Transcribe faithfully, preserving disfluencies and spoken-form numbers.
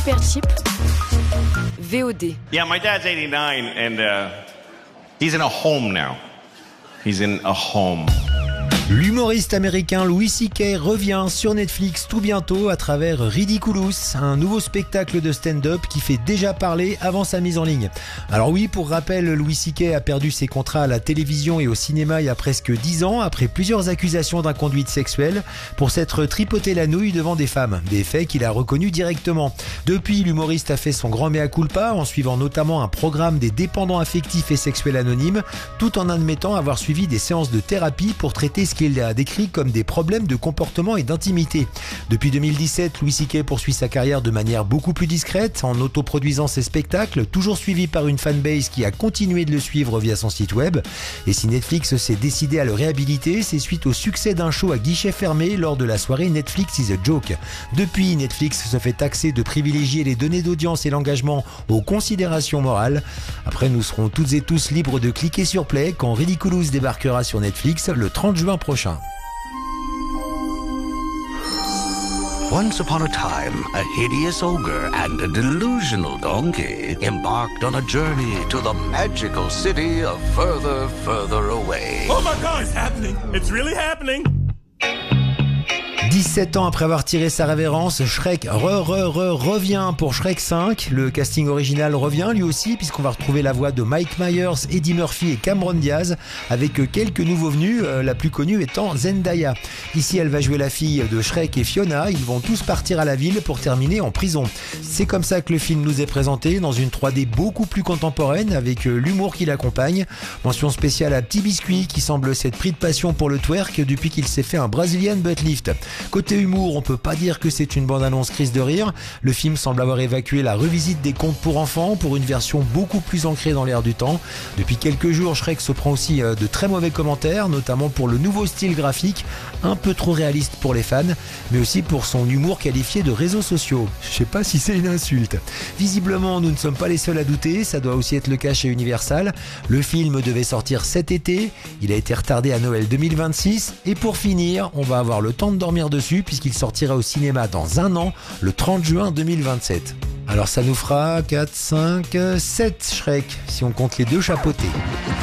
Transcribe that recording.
super cheap. V O D. Yeah, my dad's eighty-nine and uh, he's in a home now. He's in a home. L'humoriste américain Louis C K revient sur Netflix tout bientôt à travers Ridiculous, un nouveau spectacle de stand-up qui fait déjà parler avant sa mise en ligne. Alors oui, pour rappel, Louis C K a perdu ses contrats à la télévision et au cinéma il y a presque dix ans après plusieurs accusations d'inconduite sexuelle pour s'être tripoté la nouille devant des femmes, des faits qu'il a reconnus directement. Depuis, l'humoriste a fait son grand mea culpa en suivant notamment un programme des dépendants affectifs et sexuels anonymes, tout en admettant avoir suivi des séances de thérapie pour traiter ce qu'il a décrit comme des problèmes de comportement et d'intimité. Depuis deux mille dix-sept, Louis C K poursuit sa carrière de manière beaucoup plus discrète en autoproduisant ses spectacles, toujours suivi par une fanbase qui a continué de le suivre via son site web. Et si Netflix s'est décidé à le réhabiliter, c'est suite au succès d'un show à guichet fermé lors de la soirée Netflix is a Joke. Depuis, Netflix se fait taxer de privilégier les données d'audience et l'engagement aux considérations morales. Après, nous serons toutes et tous libres de cliquer sur play quand Ridiculous débarquera sur Netflix le trente juin prochain. Once upon a time, a hideous ogre and a delusional donkey embarked on a journey to the magical city of Further, Further Away. Oh my God, it's happening! It's really happening! dix-sept ans après avoir tiré sa révérence, Shrek re, re, re, revient pour Shrek cinq. Le casting original revient lui aussi puisqu'on va retrouver la voix de Mike Myers, Eddie Murphy et Cameron Diaz avec quelques nouveaux venus, euh, la plus connue étant Zendaya. Ici, elle va jouer la fille de Shrek et Fiona. Ils vont tous partir à la ville pour terminer en prison. C'est comme ça que le film nous est présenté dans une trois D beaucoup plus contemporaine avec euh, l'humour qui l'accompagne. Mention spéciale à Petit Biscuit qui semble s'être pris de passion pour le twerk depuis qu'il s'est fait un Brazilian butt lift. Côté humour, on peut pas dire que c'est une bande-annonce crise de rire. Le film semble avoir évacué la revisite des contes pour enfants pour une version beaucoup plus ancrée dans l'air du temps. Depuis quelques jours, Shrek se prend aussi de très mauvais commentaires, notamment pour le nouveau style graphique, un peu trop réaliste pour les fans, mais aussi pour son humour qualifié de réseaux sociaux. Je sais pas si c'est une insulte. Visiblement, nous ne sommes pas les seuls à douter, ça doit aussi être le cas chez Universal. Le film devait sortir cet été, il a été retardé à Noël deux mille vingt-six, et pour finir, on va avoir le temps de dormir dessus puisqu'il sortira au cinéma dans un an, le trente juin deux mille vingt-sept. Alors ça nous fera quatre, cinq, sept Shrek si on compte les deux chapeautés.